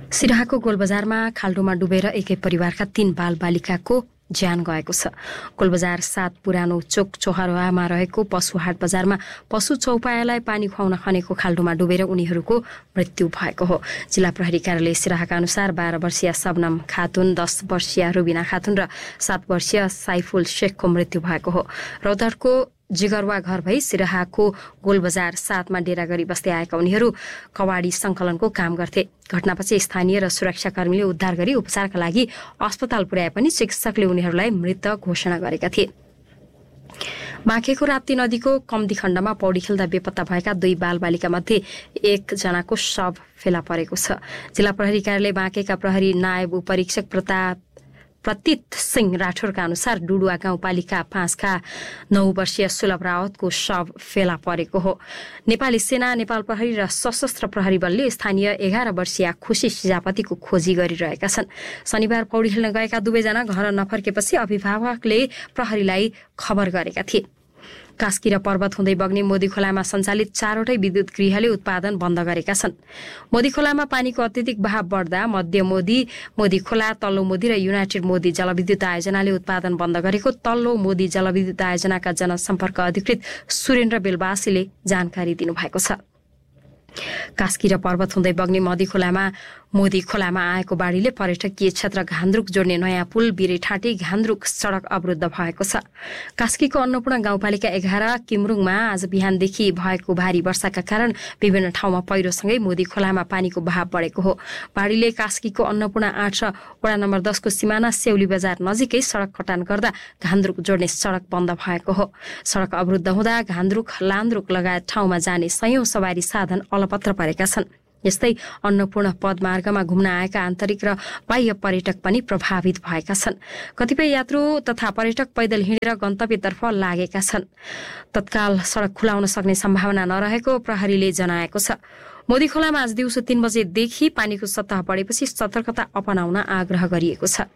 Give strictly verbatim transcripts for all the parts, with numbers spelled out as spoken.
सिराहाको गोलबजारमा खाल्डोमा डुबेर एकै परिवारका तीन बालबालिकाको ज्यान गएको छ। गोलबजार सात पुरानो चोक चौहरामा रहेको पशु हाट बजारमा पशु चौपायालाई पानी खुवाउन खनेको खाल्डोमा डुबेर उनीहरूको मृत्यु भएको हो। जिल्ला प्रहरी कार्यालय सिराहाका अनुसार बाह्र वर्षीय सबनम खातुन, दस वर्षीय रुबिना खातुन र सात वर्षीय साइफुल शेखको मृत्यु भएको हो। रौतहटको जिगरवा घर भई सिराहाको गोलबजार सातमा डेरा गरी बस्दै आएका उनीहरू कवाडी सङ्कलनको काम गर्थे। घटनापछि स्थानीय र सुरक्षाकर्मीले उद्धार गरी उपचारका लागि अस्पताल पुर्याए पनि चिकित्सकले उनीहरूलाई मृत घोषणा गरेका थिए। बाँकेको राप्ती नदीको कम्ती खण्डमा पौडी खेल्दा बेपत्ता भएका दुई बालबालिका मध्ये एकजनाको शव फेला परेको छ। जिल्ला प्रहरी कार्यालय बाँकेका प्रहरी नायब उपरीक्षक प्रताप प्रतीत सिंह राठौरका अनुसार डुडुवा गाउँपालिका पाँचका नौ वर्षीय सुलभ रावतको शव फेला परेको हो। नेपाली सेना, नेपाल प्रहरी र सशस्त्र प्रहरी बलले स्थानीय एघार वर्षीय खुशी सिजापतिको खोजी गरिरहेका छन्। शनिबार पौडी खेल्न गएका दुवैजना घर नफर्केपछि अभिभावकले प्रहरीलाई खबर गरेका थिए। कास्की र पर्वत हुँदै बग्ने मोदी खोलामा सञ्चालित चारवटै विद्युत गृहले उत्पादन बन्द गरेका छन्। मोदी खोलामा पानीको अत्यधिक बहाव बढ्दा मध्य मोदी, मोदी खोला, तल्लो मोदी र युनाइटेड मोदी जलविद्युत आयोजनाले उत्पादन बन्द गरेको तल्लो मोदी जलविद्युत आयोजनाका जनसम्पर्क अधिकृत सुरेन्द्र बेलबासीले जानकारी दिनुभएको छ। कास्की र पर्वत हुँदै बग्ने मोदी खोलामा मोदी खोलामा आएको बाढीले पर्यटकीय क्षेत्र घान्द्रुक जोड्ने नयाँ पुल बिरेठाँटी घान्द्रुक सडक अवरुद्ध भएको छ। कास्कीको अन्नपूर्ण गाउँपालिका एघार किमरुङमा आज बिहानदेखि भएको भारी वर्षाका कारण विभिन्न ठाउँमा पहिरोसँगै मोदी खोलामा पानीको बहाव बढेको हो। बाढीले कास्कीको अन्नपूर्ण आठ र वडा नम्बर दसको सिमाना सेउली बजार नजिकै सडक कटान गर्दा घान्द्रुक जोड्ने सडक बन्द भएको हो। सडक अवरुद्ध हुँदा घान्द्रुक, लान्द्रुक लगायत ठाउँमा जाने सयौं सवारी साधन अलपत्र परेका छन्। यस्तै अन्नपूर्ण पदमार्गमा घुम्न आएका आन्तरिक र बाह्य पर्यटक पनि प्रभावित भएका छन्। कतिपय यात्रु तथा पर्यटक पैदल हिँडेर गन्तव्यतर्फ लागेका छन्। तत्काल सडक खुलाउन सक्ने सम्भावना नरहेको प्रहरीले जनाएको छ। मोदी खोलामा आज दिउँसो तीन बजेदेखि पानीको सतह बढेपछि सतर्कता अपनाउन आग्रह गरिएको छ।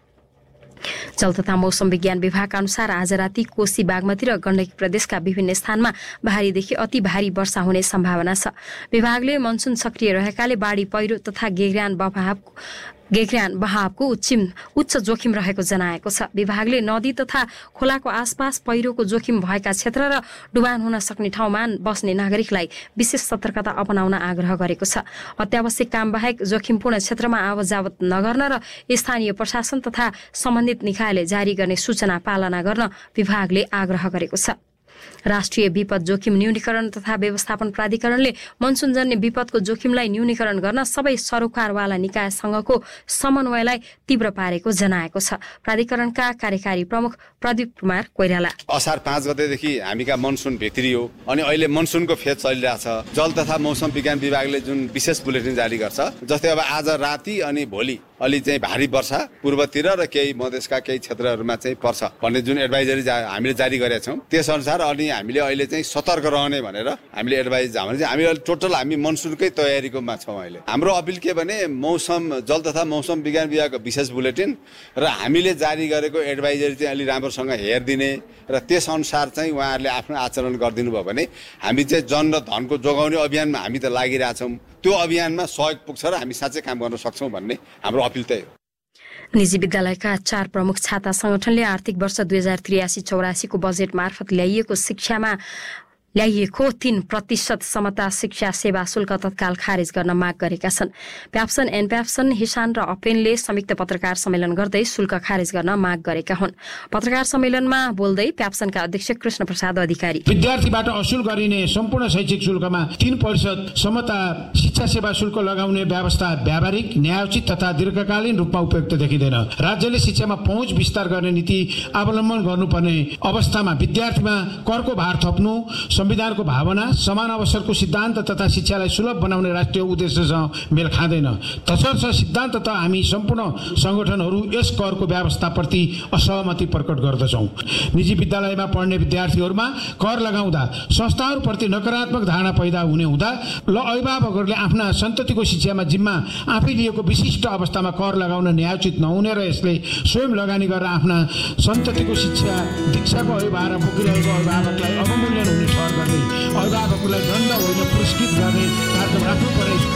जल तथा मौसम विज्ञान विभागका अनुसार आज राति कोशी, बागमती र गण्डकी प्रदेशका विभिन्न स्थानमा भारीदेखि अति भारी वर्षा हुने सम्भावना छ। विभागले मनसुन सक्रिय रहेकाले बाढी, पहिरो तथा गेग्रान बहाव गेग्रान बहावको उच्च उच्च जोखिम रहेको जनाएको छ। विभागले नदी तथा खोलाको आसपास पहिरोको जोखिम भएका क्षेत्र र डुबान हुन सक्ने ठाउँमा बस्ने नागरिकलाई विशेष सतर्कता अपनाउन आग्रह गरेको छ। अत्यावश्यक काम बाहेक जोखिमपूर्ण क्षेत्रमा आवत-जावत नगर्न र स्थानीय प्रशासन तथा सम्बन्धित निकायले जारी गर्ने सूचना पालना गर्न विभागले आग्रह गरेको छ। राष्ट्रिय विपद जोखिम न्यूनीकरण तथा व्यवस्थापन प्राधिकरणले मनसुनजन्य विपदको जोखिमलाई न्यूनीकरण गर्न सबै सरोकारवाला निकायसँगको समन्वयलाई तीव्र पारेको जनाएको छ। प्राधिकरणका कार्यकारी प्रमुख प्रदीप कुमार कोइराला असार पाँच गतेदेखि हामीका मनसुन भित्रियो अनि अहिले मनसुनको फेज चलिरहेछ। जल तथा मौसम विज्ञान विभागले जुन विशेष बुलेटिन जारी गर्छ, जस्तै अब आज राति अनि भोलि अलि चाहिँ भारी वर्षा पूर्वतिर र केही मधेसका केही क्षेत्रहरूमा चाहिँ पर्छ भन्ने जुन एडभाइजरी हामीले जारी गरेका छौँ, त्यसअनुसार अनि हामीले अहिले चाहिँ सतर्क रहने भनेर हामीले एडभाइज हामीले हामी टोटल हामी मनसुनकै तयारीकोमा छौँ। अहिले हाम्रो अपिल के भने मौसम जल तथा मौसम विज्ञान विभागको विशेष बुलेटिन र हामीले जारी गरेको एडभाइजरी चाहिँ अलि राम्रोसँग हेरिदिने र त्यसअनुसार चाहिँ उहाँहरूले आफ्नो आचरण गरिदिनु भयो भने हामी चाहिँ जन र धनको जोगाउने अभियानमा हामी त लागिरहेछौँ। त्यो अभियानमा सहयोग पुग्छ र हामी साँच्चै काम गर्न सक्छौँ भन्ने हाम्रो अपिल त्यही हो। निजी विद्यालयका चार प्रमुख छाता संगठनले आर्थिक वर्ष दुई हजार त्रियासी चौरासीको बजेट मार्फत ल्याइएको शिक्षामा ल्याइएको तीन प्रतिशत समता शिक्षा सेवा शुल्क तत्काल खारेज गर्न माग गरेका छन्। प्याप्सन, एनप्याप्सन, हिसान र अपेनले संयुक्त पत्रकार सम्मेलन गर्दै शुल्क खारेज गर्न माग गरेका हुन्। पत्रकार सम्मेलनमा बोल्दै प्याप्सनका अध्यक्ष कृष्ण प्रसाद अधिकारी विद्यार्थीबाट असुल गरिने सम्पूर्ण शैक्षिक शुल्कमा तीन प्रतिशत समता शिक्षा सेवा शुल्क लगाउने व्यवस्था व्यावहारिक, न्यायोचित तथा दीर्घकालीन रूपमा उपयुक्त देखिँदैन। राज्यले शिक्षामा पहुँच विस्तार गर्ने नीति अवलम्बन गर्नुपर्ने अवस्थामा विद्यार्थीमा करको भार थप्नु संविधानको भावना, समान अवसरको सिद्धान्त तथा शिक्षालाई सुलभ बनाउने राष्ट्रिय उद्देश्यसँग मेल खाँदैन। तसर्थ सिद्धान्त त हामी सम्पूर्ण संगठनहरू यस करको व्यवस्थाप्रति असहमति प्रकट गर्दछौँ। निजी विद्यालयमा पढ्ने विद्यार्थीहरूमा कर लगाउँदा संस्थाहरूप्रति नकारात्मक धारणा पैदा हुने हुँदा ल अभिभावकहरूले आफ्ना सन्ततिको शिक्षामा जिम्मा आफै लिएको विशिष्ट अवस्थामा कर लगाउन न्यायोचित नहुने र यसले स्वयं लगानी गरेर आफ्ना सन्ततिको शिक्षा दीक्षाको अभिभार बोकिरहेको अभिभावकलाई अवमूल्यन हुने ठहर गर्दै अभिभावकहरूलाई दण्ड होइन पुरस्कृत गर्ने कार्यक्रम राख्नु पर्ने